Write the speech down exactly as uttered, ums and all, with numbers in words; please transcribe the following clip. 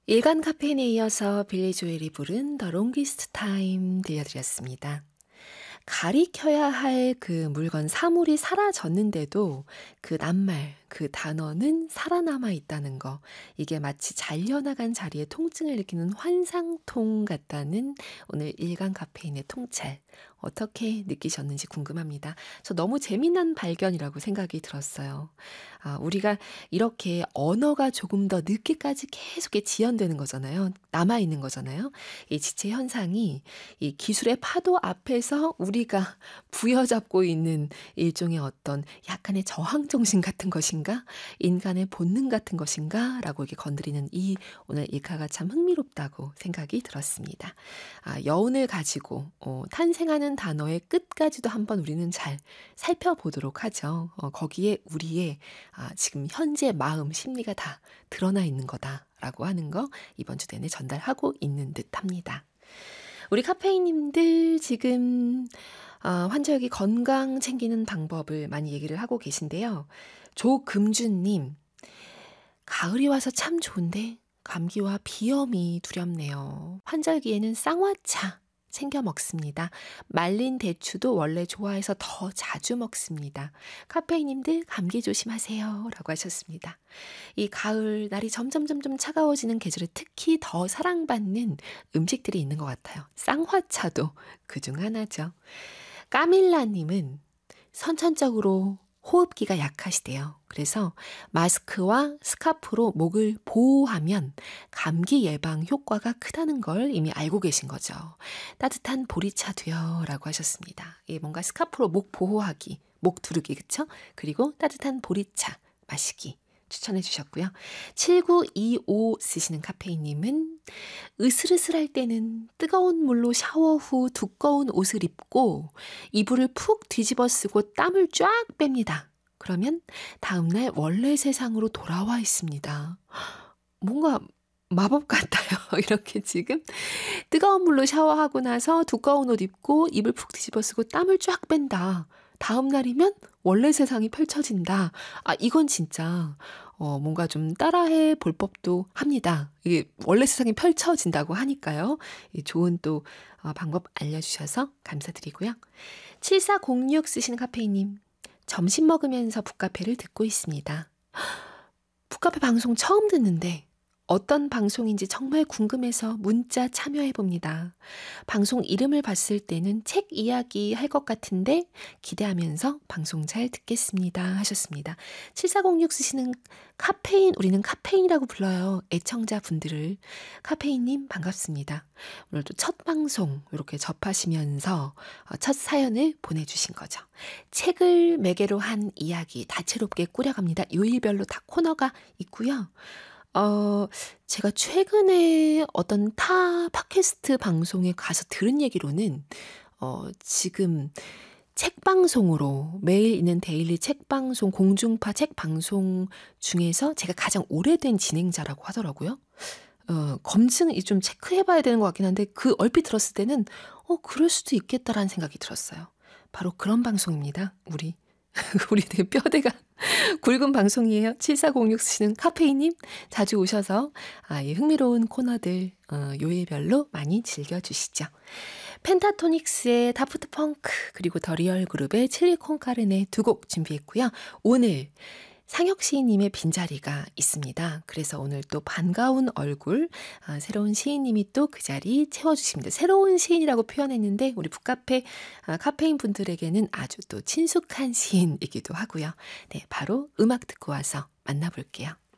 일간 카페인에 이어서 빌리 조엘이 부른 The Longest Time 들려드렸습니다. 가리켜야 할 그 물건, 사물이 사라졌는데도 그 낱말, 그 단어는 살아남아 있다는 거. 이게 마치 잘려나간 자리에 통증을 느끼는 환상통 같다는 오늘 일간 카페인의 통찰. 어떻게 느끼셨는지 궁금합니다. 저 너무 재미난 발견이라고 생각이 들었어요. 아, 우리가 이렇게 언어가 조금 더 늦게까지 계속 지연되는 거잖아요. 남아있는 거잖아요. 이 지체 현상이 이 기술의 파도 앞에서 우리가 부여잡고 있는 일종의 어떤 약간의 저항정신 같은 것인가? 인간의 본능 같은 것인가? 라고 이렇게 건드리는 이 오늘 일카가 참 흥미롭다고 생각이 들었습니다. 아, 여운을 가지고 어, 탄생하는 단어의 끝까지도 한번 우리는 잘 살펴보도록 하죠. 어, 거기에 우리의 아, 지금 현재 마음, 심리가 다 드러나 있는 거다라고 하는 거 이번 주 내내 전달하고 있는 듯합니다. 우리 카페인님들 지금 어, 환절기 건강 챙기는 방법을 많이 얘기를 하고 계신데요. 조금준님, 가을이 와서 참 좋은데 감기와 비염이 두렵네요. 환절기에는 쌍화차 챙겨 먹습니다. 말린 대추도 원래 좋아해서 더 자주 먹습니다. 카페인님들 감기 조심하세요 라고 하셨습니다. 이 가을 날이 점점 점점 차가워지는 계절에 특히 더 사랑받는 음식들이 있는 것 같아요. 쌍화차도 그중 하나죠. 까밀라님은 선천적으로 호흡기가 약하시대요. 그래서 마스크와 스카프로 목을 보호하면 감기 예방 효과가 크다는 걸 이미 알고 계신 거죠. 따뜻한 보리차 되어 라고 하셨습니다. 예, 뭔가 스카프로 목 보호하기, 목 두르기, 그쵸? 그리고 따뜻한 보리차 마시기 추천해 주셨고요. 칠구이오 쓰시는 카페인님은 으슬으슬할 때는 뜨거운 물로 샤워 후 두꺼운 옷을 입고 이불을 푹 뒤집어 쓰고 땀을 쫙 뺍니다. 그러면 다음날 원래 세상으로 돌아와 있습니다. 뭔가 마법 같아요. 이렇게 지금 뜨거운 물로 샤워하고 나서 두꺼운 옷 입고 이불 푹 뒤집어 쓰고 땀을 쫙 뺀다. 다음 날이면 원래 세상이 펼쳐진다. 아, 이건 진짜 어, 뭔가 좀 따라해 볼 법도 합니다. 이게 원래 세상이 펼쳐진다고 하니까요. 좋은 또 어, 방법 알려주셔서 감사드리고요. 칠사공육 쓰시는 카페이님, 점심 먹으면서 북카페를 듣고 있습니다. 북카페 방송 처음 듣는데 어떤 방송인지 정말 궁금해서 문자 참여해봅니다. 방송 이름을 봤을 때는 책 이야기 할 것 같은데 기대하면서 방송 잘 듣겠습니다 하셨습니다. 칠사공육 쓰시는 카페인, 우리는 카페인이라고 불러요. 애청자분들을. 카페인님 반갑습니다. 오늘도 첫 방송 이렇게 접하시면서 첫 사연을 보내주신 거죠. 책을 매개로 한 이야기 다채롭게 꾸려갑니다. 요일별로 다 코너가 있고요. 어, 제가 최근에 어떤 타 팟캐스트 방송에 가서 들은 얘기로는, 어, 지금 책 방송으로 매일 있는 데일리 책 방송, 공중파 책 방송 중에서 제가 가장 오래된 진행자라고 하더라고요. 어, 검증이 좀 체크해봐야 되는 것 같긴 한데, 그 얼핏 들었을 때는, 어, 그럴 수도 있겠다라는 생각이 들었어요. 바로 그런 방송입니다, 우리. 우리 되게 뼈대가 굵은 방송이에요. 칠사공육 쓰시는 카페인님 자주 오셔서 아, 이 흥미로운 코너들 어, 요일별로 많이 즐겨주시죠. 펜타토닉스의 다프트 펑크 그리고 더 리얼 그룹의 칠리 콘카르네 두 곡 준비했고요. 오늘 상혁 시인님의 빈자리가 있습니다. 그래서 오늘 또 반가운 얼굴, 아, 새로운 시인님이 또 그 자리 채워주십니다. 새로운 시인이라고 표현했는데 우리 북카페 아, 카페인 분들에게는 아주 또 친숙한 시인이기도 하고요. 네, 바로 음악 듣고 와서 만나볼게요.